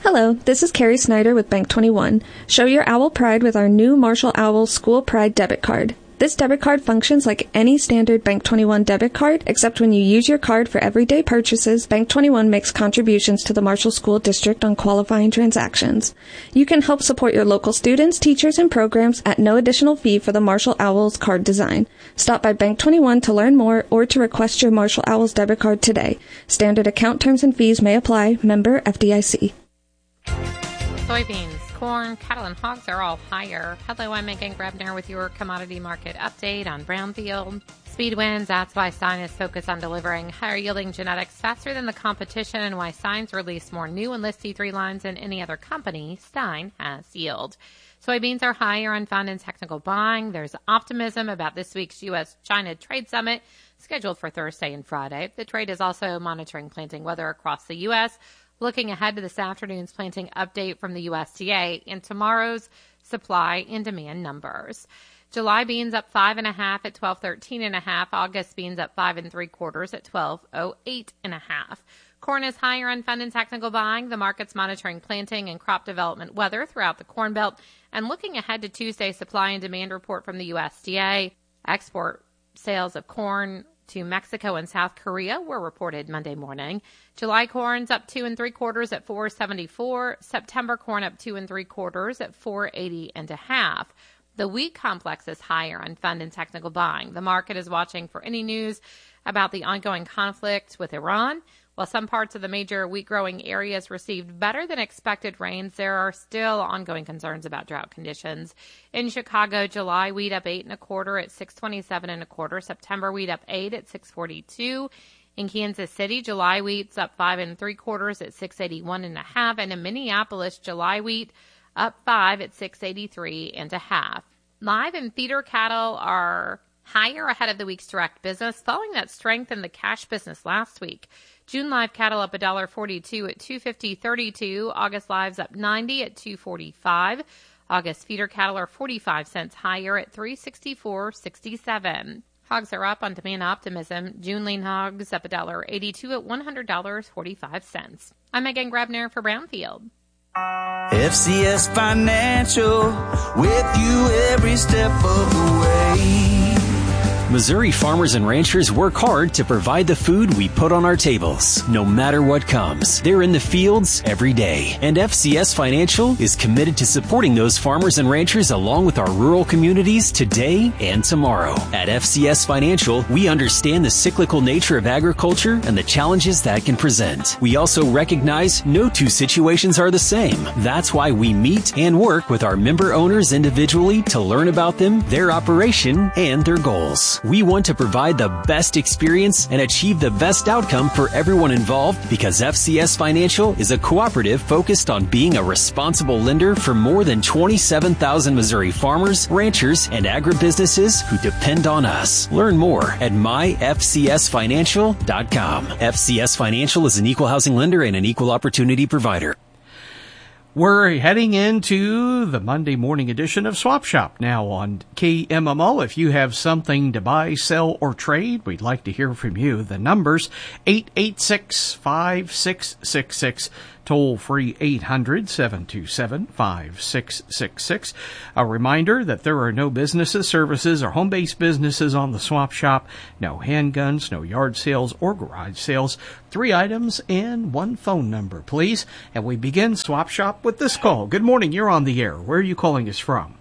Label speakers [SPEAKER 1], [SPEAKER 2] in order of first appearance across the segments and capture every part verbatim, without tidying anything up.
[SPEAKER 1] Hello, this is Carrie Snyder with Bank twenty-one. Show your Owl Pride with our new Marshall Owl School Pride debit card. This debit card functions like any standard Bank twenty-one debit card, except when you use your card for everyday purchases, Bank twenty-one makes contributions to the Marshall School District on qualifying transactions. You can help support your local students, teachers, and programs at no additional fee for the Marshall Owls card design. Stop by Bank twenty-one to learn more or to request your Marshall Owls debit card today. Standard account terms and fees may apply. Member F D I C.
[SPEAKER 2] Soybeans, corn, cattle, and hogs are all higher. Hello, I'm Megan Grebner with your commodity market update on Brownfield. Speed wins, that's why Stein is focused on delivering higher-yielding genetics faster than the competition and why Stein's released more new Enlist T three lines than any other company. Stein has yield. Soybeans are higher on fund and technical buying. There's optimism about this week's U S China Trade Summit scheduled for Thursday and Friday. The trade is also monitoring planting weather across the U S, looking ahead to this afternoon's planting update from the U S D A and tomorrow's supply and demand numbers. July beans up five and a half at twelve thirteen and a half. August beans up five and three quarters at twelve oh eight and a half. Corn is higher on fund and technical buying. The market's monitoring planting and crop development weather throughout the Corn Belt and looking ahead to Tuesday's supply and demand report from the U S D A. Export sales of corn to Mexico and South Korea were reported Monday morning. July corn's up two and three quarters at four seventy-four. September corn up two and three quarters at four eighty and a half. The wheat complex is higher on fund and technical buying. The market is watching for any news about the ongoing conflict with Iran. While some parts of the major wheat-growing areas received better than expected rains, there are still ongoing concerns about drought conditions. In Chicago, July wheat up eight and a quarter at six twenty-seven and a quarter. September wheat up eight at six forty-two. In Kansas City, July wheat's up five and three quarters at six eighty-one and a half. And in Minneapolis, July wheat up five at six eighty-three and a half. Live and feeder cattle are higher ahead of the week's direct business, following that strength in the cash business last week. June live cattle up one dollar forty-two at two fifty thirty-two. August lives up ninety at two forty-five. August feeder cattle are forty-five cents higher at three sixty-four sixty-seven. Hogs are up on demand optimism. June lean hogs up one dollar eighty-two at one hundred dollars and forty-five cents. I'm Megan Grebner for Brownfield.
[SPEAKER 3] F C S Financial, with you every step of the way.
[SPEAKER 4] Missouri farmers and ranchers work hard to provide the food we put on our tables. No matter what comes, they're in the fields every day. And F C S Financial is committed to supporting those farmers and ranchers along with our rural communities today and tomorrow. At F C S Financial, we understand the cyclical nature of agriculture and the challenges that can present. We also recognize no two situations are the same. That's why we meet and work with our member owners individually to learn about them, their operation, and their goals. We want to provide the best experience and achieve the best outcome for everyone involved because F C S Financial is a cooperative focused on being a responsible lender for more than twenty-seven thousand Missouri farmers, ranchers, and agribusinesses who depend on us. Learn more at my f c s financial dot com. F C S Financial is an equal housing lender and an equal opportunity provider.
[SPEAKER 5] We're heading into the Monday morning edition of Swap Shop now on K M M O. If you have something to buy, sell, or trade, we'd like to hear from you. The number's eight eight six, five six six six. Toll free eight hundred, seven two seven, five six six six. A reminder that there are no businesses, services, or home-based businesses on the Swap Shop. No handguns, no yard sales, or garage sales. Three items and one phone number, please. And we begin Swap Shop with this call. Good morning. You're on the air. Where are you calling us from?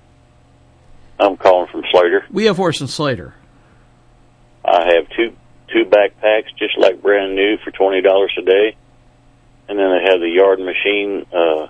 [SPEAKER 6] I'm calling from Slater.
[SPEAKER 5] We have Horse and Slater.
[SPEAKER 6] I have two two backpacks just like brand new for twenty dollars a day. And then they have the yard machine uh,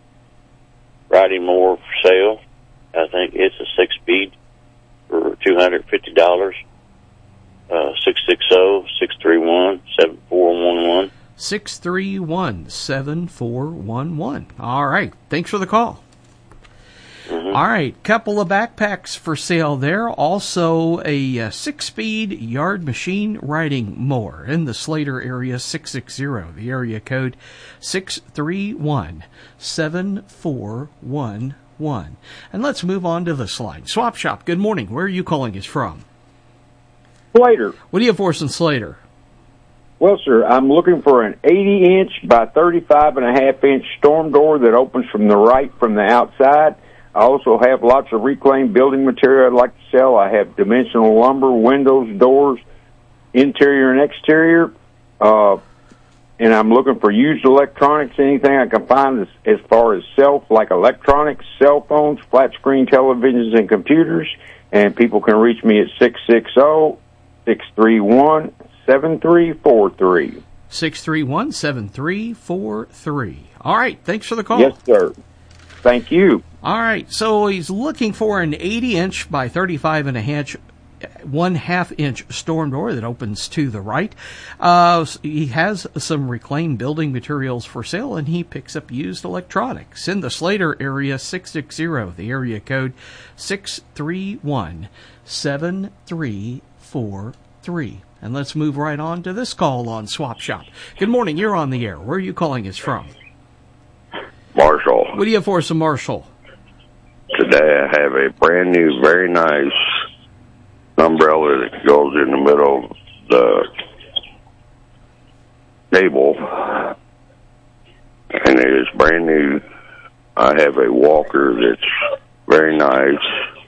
[SPEAKER 6] riding mower for sale. I think it's a six-speed for two hundred fifty dollars. Uh, six six zero, six three one, seven four one one.
[SPEAKER 5] six three one, seven four one one. All right. Thanks for the call. Mm-hmm. All right, couple of backpacks for sale there. Also, a uh, six-speed yard machine riding mower in the Slater area, six six zero. The area code six three one, seven four one one. And let's move on to this line. Swap Shop, good morning. Where are you calling us from?
[SPEAKER 7] Slater.
[SPEAKER 5] What do you have for us in Slater?
[SPEAKER 7] Well, sir, I'm looking for an eighty inch by thirty-five and a half inch storm door that opens from the right from the outside. I also have lots of reclaimed building material I'd like to sell. I have dimensional lumber, windows, doors, interior and exterior. Uh, and I'm looking for used electronics, anything I can find as, as far as self, like electronics, cell phones, flat screen televisions, and computers. And people can reach me at six six zero, six three one, seven three four three.
[SPEAKER 5] six three one, seven three four three. All right, thanks for the call.
[SPEAKER 7] Yes, sir. Thank you.
[SPEAKER 5] All right, so he's looking for an eighty inch by thirty-five and a half one half inch storm door that opens to the right. Uh, he has some reclaimed building materials for sale, and he picks up used electronics in the Slater area. Six six zero, the area code six three one, seven three four three. And let's move right on to this call on Swap Shop. Good morning, you're on the air. Where are you calling us from?
[SPEAKER 8] Marshall.
[SPEAKER 5] What do you have for us, Marshall?
[SPEAKER 8] Today I have a brand new, very nice umbrella that goes in the middle of the table, and it is brand new. I have a walker that's very nice,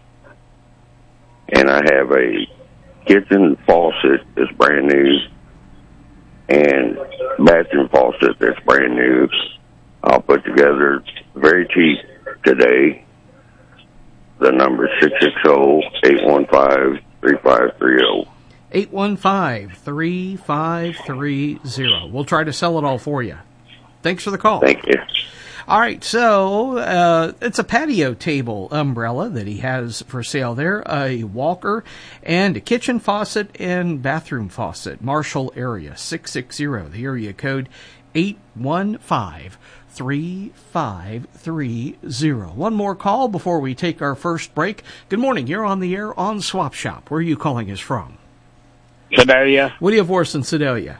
[SPEAKER 8] and I have a kitchen faucet that's brand new, and bathroom faucet that's brand new. I'll put together very cheap today. The number is six six zero, eight one five, three five three zero.
[SPEAKER 5] eight one five, three five three zero. We'll try to sell it all for you. Thanks for the call.
[SPEAKER 8] Thank you.
[SPEAKER 5] All right, so uh, it's a patio table umbrella that he has for sale there, a walker, and a kitchen faucet and bathroom faucet. Marshall area, six six zero, the area code eight one five, three five three zero. One more call before we take our first break. Good morning, you're on the air on Swap Shop. Where are you calling us from?
[SPEAKER 9] Sedalia.
[SPEAKER 5] What do you have for us in Sedalia?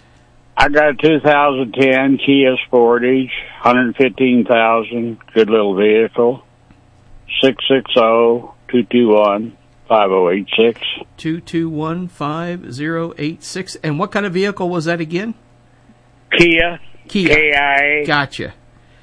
[SPEAKER 9] I got a two thousand ten Kia Sportage, one hundred fifteen thousand, good little vehicle. six six zero, two two one, five zero eight six.
[SPEAKER 5] two two one, five zero eight six. And what kind of vehicle was that again?
[SPEAKER 9] Kia.
[SPEAKER 5] Kia.
[SPEAKER 9] K I A.
[SPEAKER 5] Gotcha.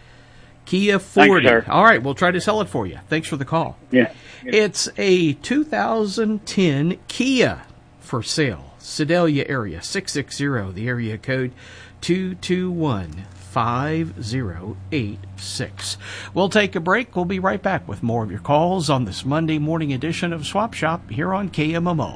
[SPEAKER 5] Kia forty.
[SPEAKER 9] Thanks, sir.
[SPEAKER 5] All right, we'll try to sell it for you. Thanks for the call.
[SPEAKER 9] Yeah.
[SPEAKER 5] It's a two thousand ten Kia for sale. Sedalia area, six six zero, the area code two two one, five zero eight six. We'll take a break. We'll be right back with more of your calls on this Monday morning edition of Swap Shop here on K M M O.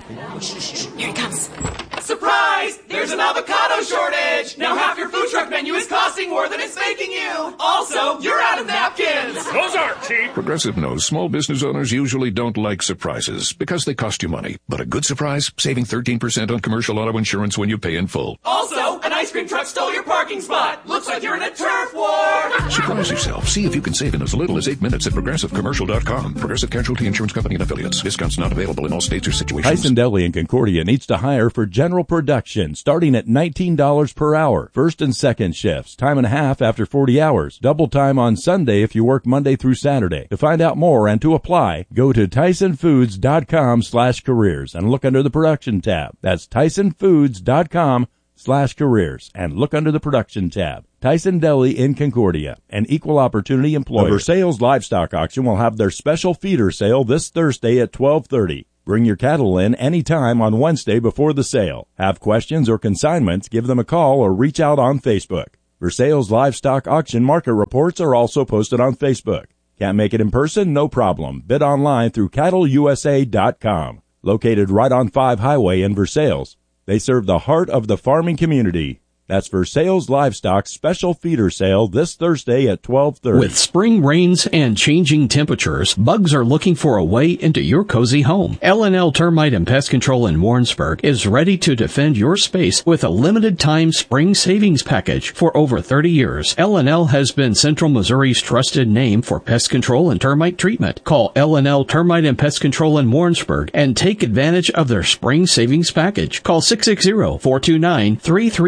[SPEAKER 10] Here it comes. Surprise! There's an avocado shortage! Now half your food truck menu is costing more than it's making you! Also, you're out of napkins!
[SPEAKER 11] Those aren't cheap! Progressive knows small business owners usually don't like surprises because they cost you money. But a good surprise? Saving thirteen percent on commercial auto insurance when you pay in full.
[SPEAKER 10] Also, an ice cream truck stole your parking spot! Looks like you're in a turf war!
[SPEAKER 11] Surprise yourself. See if you can save in as little as eight minutes at Progressive Commercial dot com. Progressive Casualty Insurance Company and Affiliates. Discounts not available in all states or situations.
[SPEAKER 12] Tyson Deli in Concordia needs to hire for general production starting at nineteen dollars per hour. First and second shifts. Time and a half after forty hours. Double time on Sunday if you work Monday through Saturday. To find out more and to apply, go to Tyson Foods dot com slash careers and look under the production tab. That's Tyson Foods dot com slash careers and look under the production tab. Tyson Deli in Concordia, an equal opportunity employer. The Versailles Livestock Auction will have their special feeder sale this Thursday at twelve thirty. Bring your cattle in any time on Wednesday before the sale. Have questions or consignments, give them a call or reach out on Facebook. Versailles Livestock Auction market reports are also posted on Facebook. Can't make it in person? No problem. Bid online through cattle U S A dot com. Located right on five Highway in Versailles. They serve the heart of the farming community. That's Versailles Livestock special feeder sale this Thursday at twelve thirty.
[SPEAKER 4] With spring rains and changing temperatures, bugs are looking for a way into your cozy home. L and L Termite and Pest Control in Warrensburg is ready to defend your space with a limited time spring savings package. For over thirty years, L and L has been Central Missouri's trusted name for pest control and termite treatment. Call L and L Termite and Pest Control in Warrensburg and take advantage of their spring savings package. Call six six zero, four two nine, three three eight three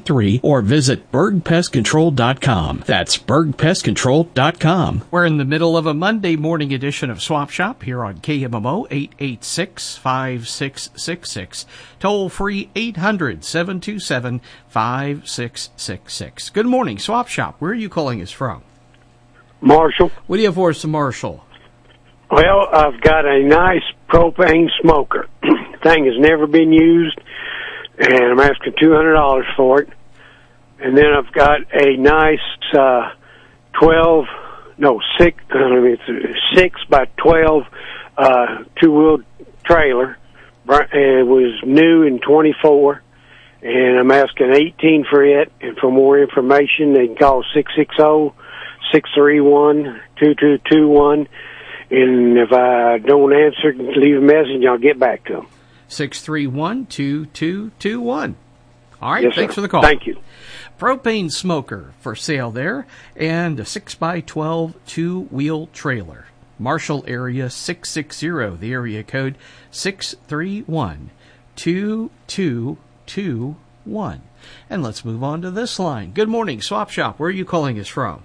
[SPEAKER 5] three or visit berg pest control dot com. That's berg pest control dot com. We're in the middle of a Monday morning edition of Swap Shop here on K M M O, eight eight six, five six six six. Toll free eight hundred, seven two seven, five six six six. Good morning, Swap Shop. Where are you calling us from?
[SPEAKER 13] Marshall.
[SPEAKER 5] What do you have for us, Marshall?
[SPEAKER 13] Well, I've got a nice propane smoker. Thing has never been used, and I'm asking two hundred dollars for it. And then I've got a nice uh, twelve, no six, I don't know, it's a six by twelve uh, two-wheel trailer. It was new in twenty-four, and I'm asking eighteen for it. And for more information, they can call six six zero, six three one, two two two one. And if I don't answer, leave a message, and I'll get back to them.
[SPEAKER 5] six three one, two two two one. All right,
[SPEAKER 13] yes,
[SPEAKER 5] thanks
[SPEAKER 13] sir.
[SPEAKER 5] for the call.
[SPEAKER 13] Thank you.
[SPEAKER 5] Propane smoker for sale there, and a six by twelve two-wheel trailer. Marshall area six six zero, the area code six three one, two two two one. And let's move on to this line. Good morning, Swap Shop. Where are you calling us from?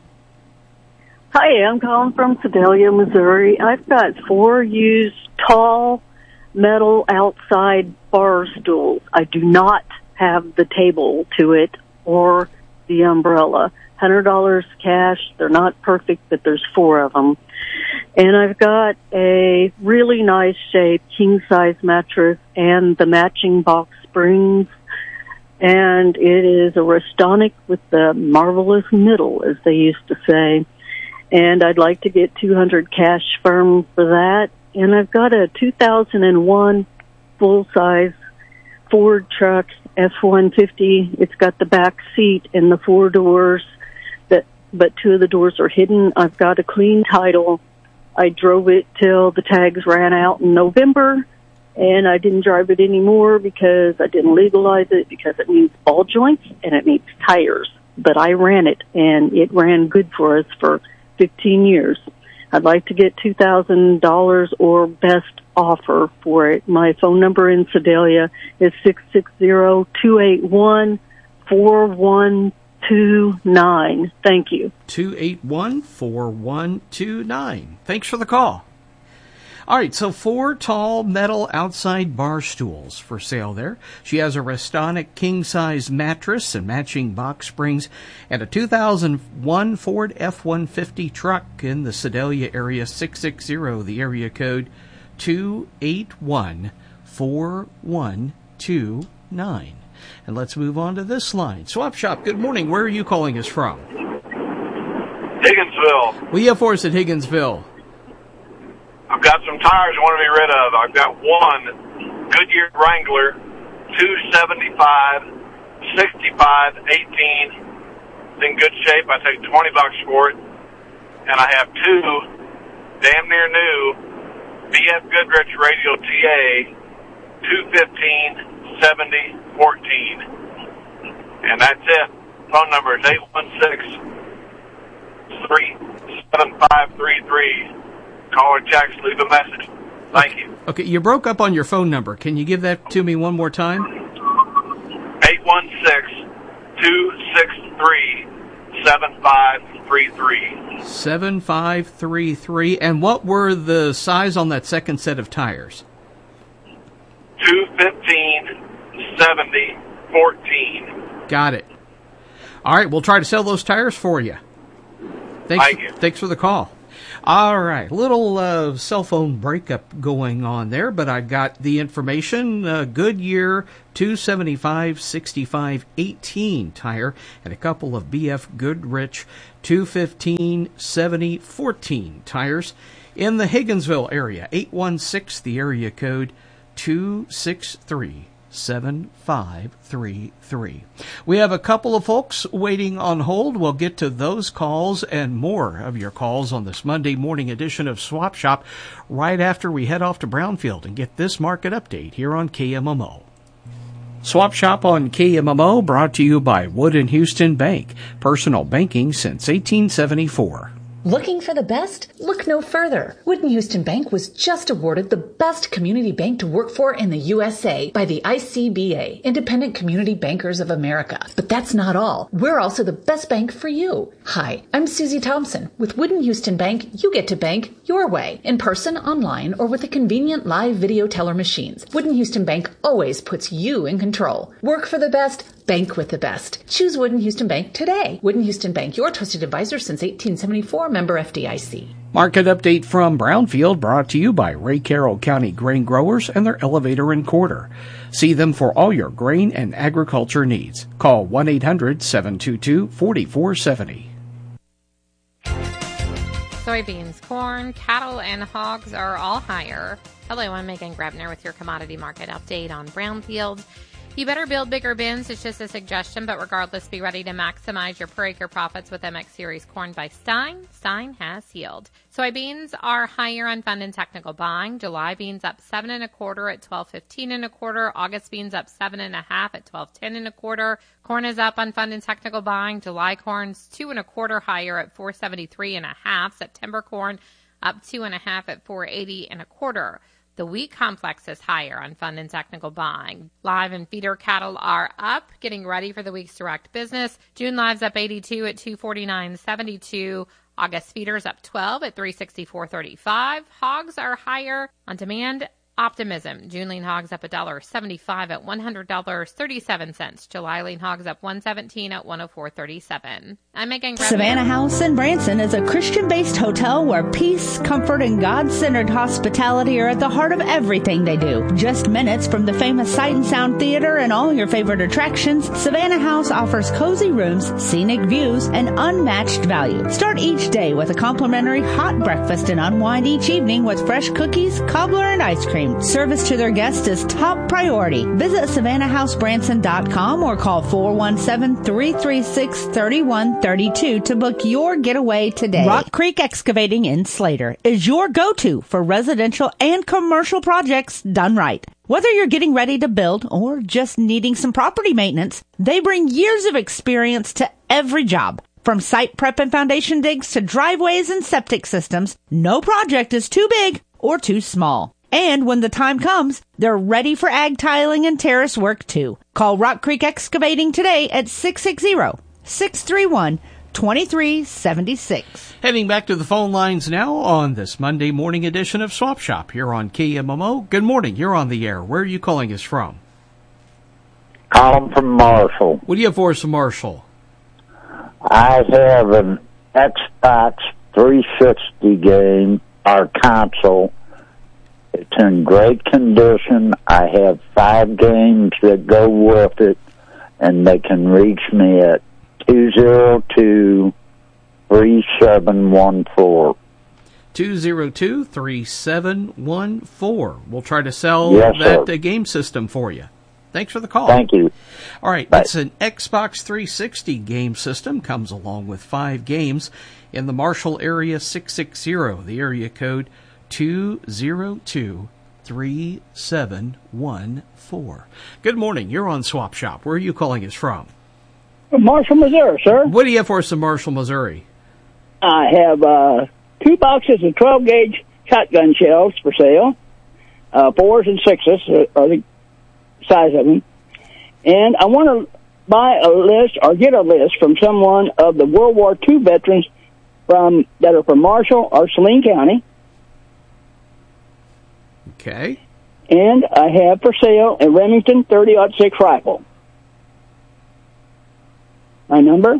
[SPEAKER 14] Hi, I'm calling from Sedalia, Missouri. I've got four used tall metal outside bar stools. I do not have the table to it or the umbrella. one hundred dollars cash. They're not perfect, but there's four of them. And I've got a really nice shaped king-size mattress and the matching box springs. And it is a Restonic with the marvelous middle, as they used to say. And I'd like to get two hundred cash firm for that. And I've got a two thousand one full-size Ford truck, F one fifty. It's got the back seat and the four doors, that, but two of the doors are hidden. I've got a clean title. I drove it till the tags ran out in November, and I didn't drive it anymore because I didn't legalize it because it needs ball joints and it needs tires. But I ran it, and it ran good for us for fifteen years. I'd like to get two thousand dollars or best offer for it. My phone number in Sedalia is six six zero, two eight one, four one two nine. Thank you.
[SPEAKER 5] two eight one, four one two nine. Thanks for the call. All right, so four tall metal outside bar stools for sale there. She has a Restonic king-size mattress and matching box springs, and a two thousand one Ford F one fifty truck in the Sedalia area, six six zero, the area code two eight one, four one two nine. And let's move on to this line. Swap Shop, good morning. Where are you calling us from?
[SPEAKER 15] Higginsville.
[SPEAKER 5] What do you have for us at Higginsville?
[SPEAKER 15] I've got some tires I want to be rid of. I've got one Goodyear Wrangler, two seventy-five, sixty-five, eighteen. It's in good shape. I take twenty bucks for it. And I have two damn near new B F Goodrich Radial T A, two fifteen, seventy, fourteen. And that's it. Phone number is eight one six, three seven five three three. Call or text, leave a message. Thank you.
[SPEAKER 5] Okay, you broke up on your phone number. Can you give that to me one more time?
[SPEAKER 15] eight one six, two six three, seven five three three.
[SPEAKER 5] seven five three three. And what were the size on that second set of tires?
[SPEAKER 15] two fifteen, seventy, fourteen.
[SPEAKER 5] Got it. All right, we'll try to sell those tires for you. Thanks,
[SPEAKER 15] Thank you.
[SPEAKER 5] Thanks for the call. All right, little uh, cell phone breakup going on there, but I got the information. Uh, Goodyear two seventy-five, sixty-five, eighteen tire, and a couple of B F Goodrich two fifteen, seventy, fourteen tires in the Higginsville area. eight one six, the area code two six three, seven five three three. We have a couple of folks waiting on hold. We'll get to those calls and more of your calls on this Monday morning edition of Swap Shop right after we head off to Brownfield and get this market update here on K M M O. Swap Shop on K M M O brought to you by Wood and Houston Bank, personal banking since eighteen seventy-four.
[SPEAKER 16] Looking for the best? Look no further. Wooden Houston Bank was just awarded the best community bank to work for in the U S A by the I C B A, Independent Community Bankers of America. But that's not all. We're also the best bank for you. Hi, I'm Susie Thompson. With Wooden Houston Bank, you get to bank your way, in person, online, or with the convenient live video teller machines. Wooden Houston Bank always puts you in control. Work for the best, bank with the best. Choose Wooden Houston Bank today. Wooden Houston Bank, your trusted advisor since eighteen seventy-four, member F D I C.
[SPEAKER 5] Market update from Brownfield brought to you by Ray Carroll County Grain Growers and their elevator and quarter. See them for all your grain and agriculture needs. Call one eight hundred seven two two four four seven zero.
[SPEAKER 2] Soybeans, corn, cattle, and hogs are all higher. Hello, I'm Megan Grebner with your commodity market update on Brownfield. You better build bigger bins. It's just a suggestion, but regardless, be ready to maximize your per acre profits with M X Series corn by Stein. Stein has yield. Soybeans are higher on fund and technical buying. July beans up seven and a quarter at twelve fifteen and a quarter. August beans up seven and a half at twelve ten and a quarter. Corn is up on fund and technical buying. July corn's two and a quarter higher at four seventy three and a half. September corn up two and a half at four eighty and a quarter. The wheat complex is higher on fund and technical buying. Live and feeder cattle are up, getting ready for the week's direct business. June live's up eighty-two at two forty-nine seventy-two. August feeders up twelve at three sixty-four thirty-five. Hogs are higher on demand optimism. June lean hogs up one dollar seventy-five at one hundred dollars and thirty-seven cents. July lean hogs up one seventeen at one oh four thirty-seven. I'm Megan Grebner.
[SPEAKER 17] Savannah House in Branson is a Christian-based hotel where peace, comfort, and God-centered hospitality are at the heart of everything they do. Just minutes from the famous Sight and Sound Theater and all your favorite attractions, Savannah House offers cozy rooms, scenic views, and unmatched value. Start each day with a complimentary hot breakfast and unwind each evening with fresh cookies, cobbler, and ice cream. Service to their guests is top priority. Visit savannah house branson dot com or call four one seven, three three six, three one three two to book your getaway today. Rock Creek Excavating in Slater is your go-to for residential and commercial projects done right. Whether you're getting ready to build or just needing some property maintenance, they bring years of experience to every job. From site prep and foundation digs to driveways and septic systems, no project is too big or too small. And when the time comes, they're ready for ag tiling and terrace work too. Call Rock Creek Excavating today at six six zero, six three one, two three seven six.
[SPEAKER 5] Heading back to the phone lines now on this Monday morning edition of Swap Shop here on K M M O. Good morning. You're on the air. Where are you calling us from?
[SPEAKER 18] Calling from Marshall.
[SPEAKER 5] What do you have for us from Marshall?
[SPEAKER 18] I have an Xbox three sixty game, or console. It's in great condition. I have five games that go with it, and they can reach me at two zero two, three seven one four.
[SPEAKER 5] two zero two, three seven one four. We'll try to sell
[SPEAKER 18] yes,
[SPEAKER 5] that
[SPEAKER 18] sir.
[SPEAKER 5] uh, game system for you. Thanks for the call.
[SPEAKER 18] Thank you.
[SPEAKER 5] All right,
[SPEAKER 18] Bye.
[SPEAKER 5] It's an Xbox three sixty game system. Comes along with five games in the Marshall area, six six zero, the area code two zero two, three seven one four. Good morning. You're on Swap Shop. Where are you calling us from?
[SPEAKER 19] Marshall, Missouri, sir.
[SPEAKER 5] What do you have for us in Marshall, Missouri?
[SPEAKER 19] I have uh, two boxes of twelve gauge shotgun shells for sale. Uh, fours and sixes are the size of them. And I want to buy a list or get a list from someone of the World War Two veterans from that are from Marshall or Saline County.
[SPEAKER 5] Okay.
[SPEAKER 19] And I have for sale a Remington thirty aught six rifle. My number,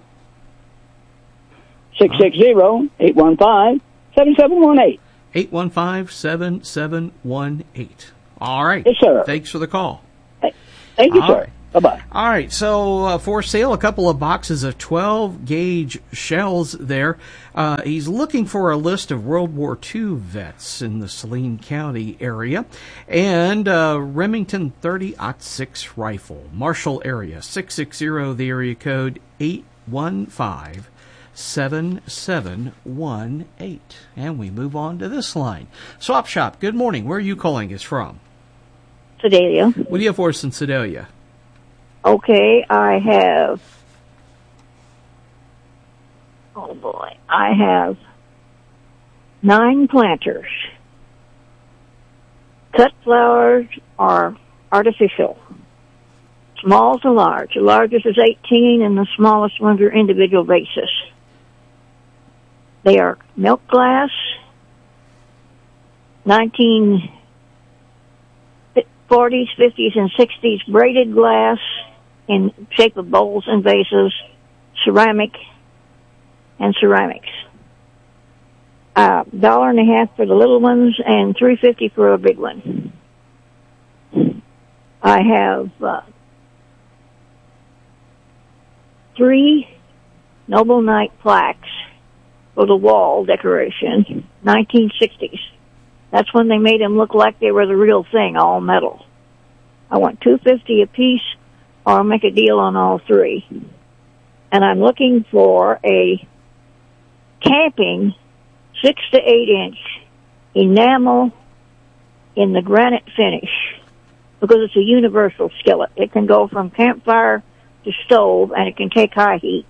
[SPEAKER 19] six six zero, eight one five, seven seven one eight.
[SPEAKER 5] eight one five, seven seven one eight. All right.
[SPEAKER 19] Yes, sir.
[SPEAKER 5] Thanks for the call.
[SPEAKER 19] Thank you,
[SPEAKER 5] All
[SPEAKER 19] sir.
[SPEAKER 5] right.
[SPEAKER 19] Bye-bye.
[SPEAKER 5] All right, so uh, for sale, a couple of boxes of twelve gauge shells there. Uh, he's looking for a list of World War Two vets in the Saline County area. And uh, Remington thirty aught six rifle, Marshall area, six six zero, the area code eight one five, seven seven one eight. And we move on to this line. Swap Shop, good morning. Where are you calling us from?
[SPEAKER 20] Sedalia.
[SPEAKER 5] What do you have for us in Sedalia?
[SPEAKER 20] Okay, I have, oh boy, I have nine planters. Cut flowers are artificial. Small to large. The largest is eighteen and the smallest ones are individual vases. They are milk glass, nineteen forties, fifties, and sixties braided glass in shape of bowls and vases, ceramic, and ceramics. Uh, dollar and a half for the little ones and three fifty for a big one. I have uh, three Noble Knight plaques for the wall decoration, nineteen sixties. That's when they made them look like they were the real thing, all metal. I want two fifty a piece, or I'll make a deal on all three. And I'm looking for a camping six to eight inch enamel in the granite finish, because it's a universal skillet. It can go from campfire to stove, and it can take high heat.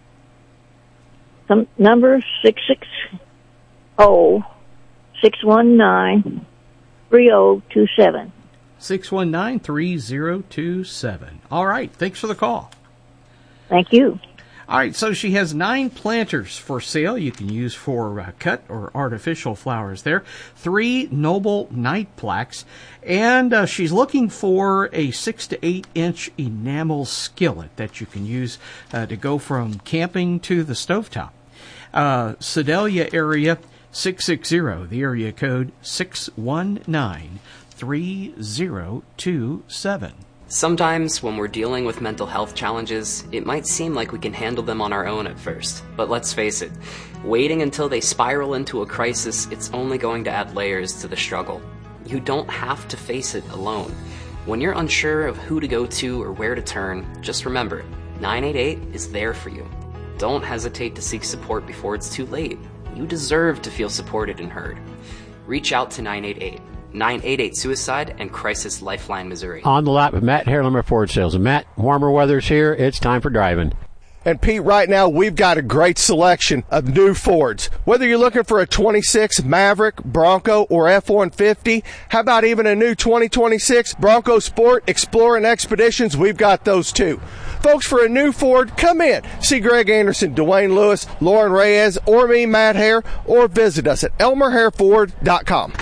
[SPEAKER 20] Some number six six zero, six one nine, three zero two seven.
[SPEAKER 5] six one nine, three zero two seven. All right, thanks for the call.
[SPEAKER 20] Thank you.
[SPEAKER 5] All right, so she has nine planters for sale you can use for uh, cut or artificial flowers there. Three Noble Knight plaques. And uh, she's looking for a six to eight inch enamel skillet that you can use uh, to go from camping to the stovetop. Uh, Sedalia area, six six zero, the area code six one nine, three zero two seven.
[SPEAKER 21] Sometimes when we're dealing with mental health challenges, it might seem like we can handle them on our own at first. But let's face it, waiting until they spiral into a crisis, it's only going to add layers to the struggle. You don't have to face it alone. When you're unsure of who to go to or where to turn, just remember, nine eight eight is there for you. Don't hesitate to seek support before it's too late. You deserve to feel supported and heard. Reach out to nine eight eight. nine eight eight Suicide and Crisis Lifeline Missouri.
[SPEAKER 22] On the lot with Matt Hairlemmer Ford Sales. And Matt, warmer weather's here. It's time for driving.
[SPEAKER 23] And Pete, right now we've got a great selection of new Fords. Whether you're looking for a twenty-six Maverick, Bronco, or F one fifty, how about even a new twenty twenty-six Bronco Sport, Explorer, and Expeditions, we've got those too. Folks, for a new Ford, come in. See Greg Anderson, Dwayne Lewis, Lauren Reyes, or me, Matt Hare, or visit us at elmer hare ford dot com.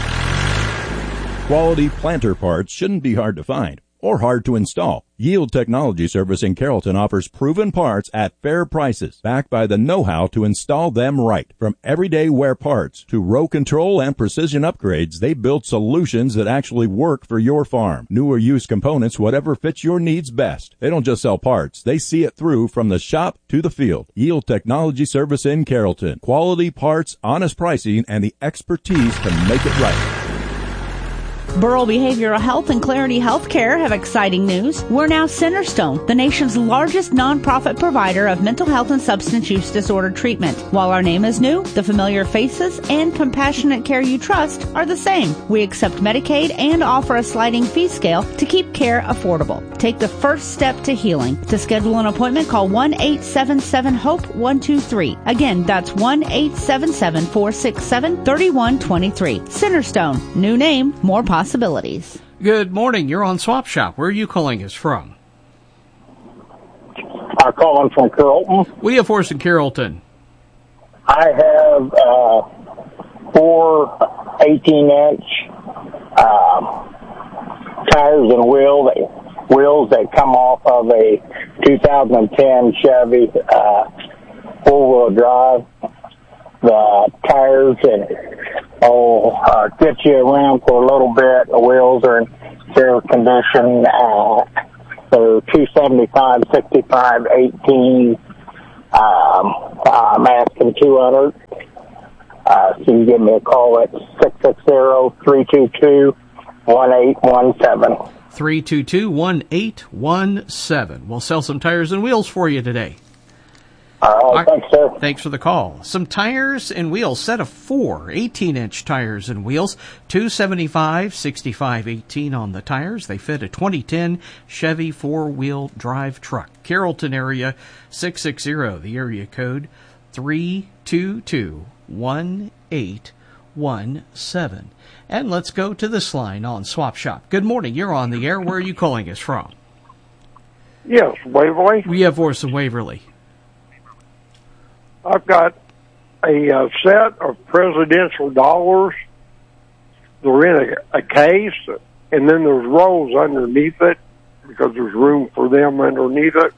[SPEAKER 12] Quality planter parts shouldn't be hard to find or hard to install. Yield Technology Service in Carrollton offers proven parts at fair prices, backed by the know-how to install them right. From everyday wear parts to row control and precision upgrades, they build solutions that actually work for your farm. New or used components, whatever fits your needs best. They don't just sell parts, they see it through from the shop to the field. Yield Technology Service in Carrollton. Quality parts, honest pricing, and the expertise to make it right.
[SPEAKER 17] Burrell Behavioral Health and Clarity Healthcare have exciting news. We're now Centerstone, the nation's largest nonprofit provider of mental health and substance use disorder treatment. While our name is new, the familiar faces and compassionate care you trust are the same. We accept Medicaid and offer a sliding fee scale to keep care affordable. Take the first step to healing. To schedule an appointment, call one eight seven seven HOPE one two three. Again, that's one eight seven seven, four six seven, three one two three. Centerstone, new name, more possibilities. Possibilities.
[SPEAKER 5] Good morning. You're on Swap Shop. Where are you calling us from?
[SPEAKER 24] I'm calling from Carrollton.
[SPEAKER 5] We have Force in Carrollton.
[SPEAKER 24] I have uh, four eighteen-inch uh, tires and wheel that, wheels that come off of a two thousand ten Chevy uh, four-wheel drive. The tires and will uh, get you around for a little bit. The wheels are in fair condition. Uh, they're two seventy-five, sixty-five, eighteen. Um, I'm asking two hundred. Uh, so you can give me a call at six six zero, three two two, one eight one seven.
[SPEAKER 5] three two two, one eight one seven. We'll sell some tires and wheels for you today.
[SPEAKER 24] All right, thanks, sir.
[SPEAKER 5] Thanks for the call. Some tires and wheels, set of four eighteen-inch tires and wheels, two seventy-five, sixty-five, eighteen on the tires. They fit a twenty ten Chevy four-wheel drive truck. Carrollton area, six six zero, the area code, three two two, one eight one seven. And let's go to this line on Swap Shop. Good morning. You're on the air. Where are you calling us from?
[SPEAKER 1] Yes, Waverly.
[SPEAKER 5] We have voice of Waverly.
[SPEAKER 1] I've got a uh, set of presidential dollars. They're in a, a case, and then there's rolls underneath it because there's room for them underneath it.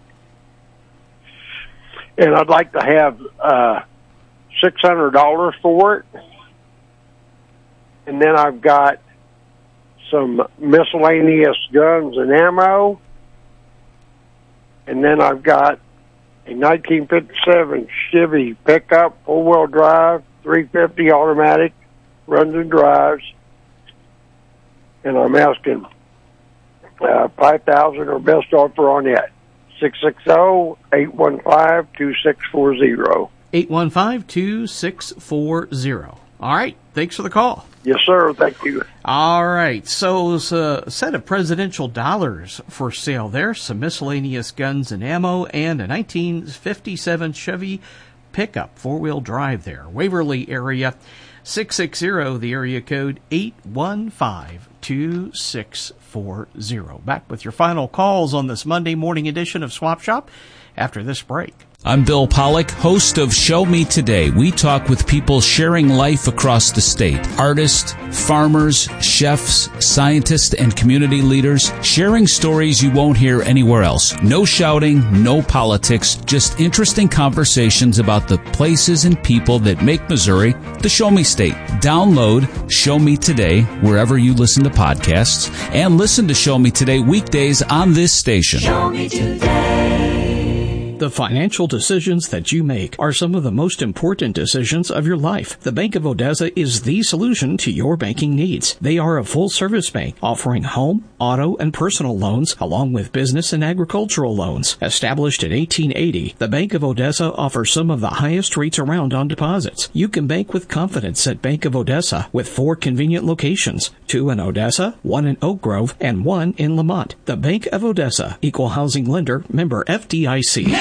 [SPEAKER 1] And I'd like to have uh, six hundred dollars for it. And then I've got some miscellaneous guns and ammo. And then I've got a nineteen fifty-seven Chevy pickup, four-wheel drive, three fifty automatic, runs and drives. And I'm asking uh, five thousand dollars or best offer on it. six six zero, eight one five, two six four zero.
[SPEAKER 5] eight one five, two six four zero. All right. Thanks for the call.
[SPEAKER 1] Yes, sir. Thank you.
[SPEAKER 5] All right. So it's a set of presidential dollars for sale there. Some miscellaneous guns and ammo and a nineteen fifty-seven Chevy pickup, four-wheel drive there. Waverly area, six six zero, the area code eight one five, two six four zero. Back with your final calls on this Monday morning edition of Swap Shop after this break.
[SPEAKER 3] I'm Bill Pollock, host of Show Me Today. We talk with people sharing life across the state. Artists, farmers, chefs, scientists, and community leaders sharing stories you won't hear anywhere else. No shouting, no politics, just interesting conversations about the places and people that make Missouri the Show Me State. Download Show Me Today wherever you listen to podcasts and listen to Show Me Today weekdays on this station.
[SPEAKER 10] Show me today.
[SPEAKER 5] The financial decisions that you make are some of the most important decisions of your life. The Bank of Odessa is the solution to your banking needs. They are a full-service bank offering home, auto, and personal loans along with business and agricultural loans. Established in eighteen eighty, the Bank of Odessa offers some of the highest rates around on deposits. You can bank with confidence at Bank of Odessa with four convenient locations, two in Odessa, one in Oak Grove, and one in Lamont. The Bank of Odessa, Equal Housing Lender, member F D I C.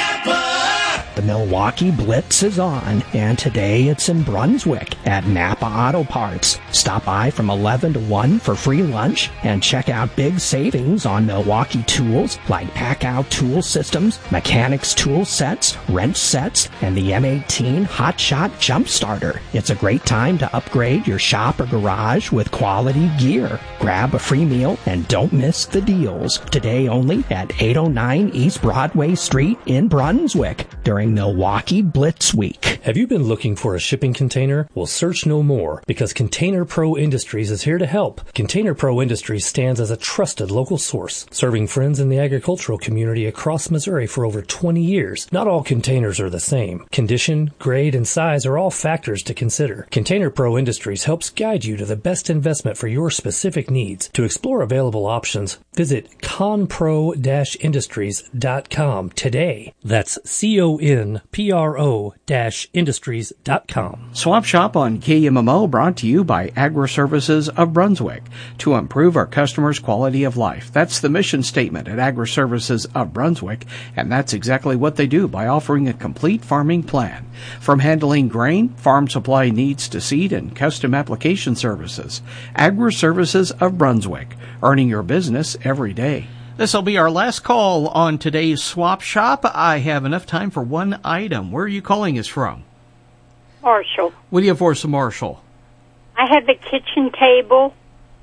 [SPEAKER 6] The Milwaukee Blitz is on, and today it's in Brunswick at Napa Auto Parts. Stop by from eleven to one for free lunch and check out big savings on Milwaukee tools like Packout Tool Systems, Mechanics Tool Sets, Wrench Sets, and the M eighteen Hot Shot Jump Starter. It's a great time to upgrade your shop or garage with quality gear. Grab a free meal and don't miss the deals. Today only at eight oh nine East Broadway Street in Brunswick during Milwaukee Blitz Week.
[SPEAKER 7] Have you been looking for a shipping container? Well, search no more, because Container Pro Industries is here to help. Container Pro Industries stands as a trusted local source, serving friends in the agricultural community across Missouri for over twenty years. Not all containers are the same. Condition, grade, and size are all factors to consider. Container Pro Industries helps guide you to the best investment for your specific needs. To explore available options, visit conpro dash industries dot com today. That's C O N P R O dash industries dot com.
[SPEAKER 5] Swap Shop on K M M O brought to you by Agri-Services of Brunswick to improve our customers' quality of life. That's the mission statement at Agri-Services of Brunswick, and that's exactly what they do by offering a complete farming plan. From handling grain, farm supply needs to seed, and custom application services. Agri-Services of Brunswick, earning your business every day. This will be our last call on today's Swap Shop. I have enough time for one item. Where are you calling us from?
[SPEAKER 25] Marshall.
[SPEAKER 5] What do you have for us, Marshall?
[SPEAKER 25] I have the kitchen table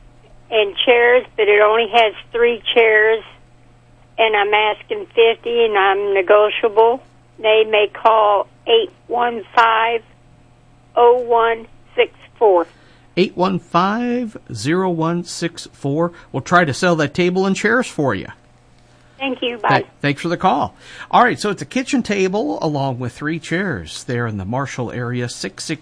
[SPEAKER 25] and chairs, but it only has three chairs, and I'm asking fifty, and I'm negotiable. They may call eight one five, oh one six four.
[SPEAKER 5] eight one five, oh one six four. We'll try to sell that table and chairs for you.
[SPEAKER 25] Thank you. Bye.
[SPEAKER 5] Th- thanks for the call. All right, so it's a kitchen table along with three chairs there in the Marshall area, six six